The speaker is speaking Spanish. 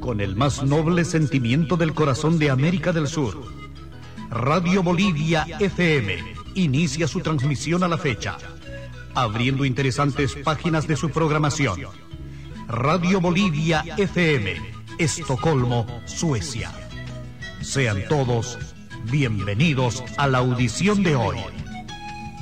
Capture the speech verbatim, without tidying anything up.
Con el más noble sentimiento del corazón de América del Sur, Radio Bolivia F M inicia su transmisión a la fecha, abriendo interesantes páginas de su programación. Radio Bolivia F M, Estocolmo, Suecia. Sean todos bienvenidos a la audición de hoy.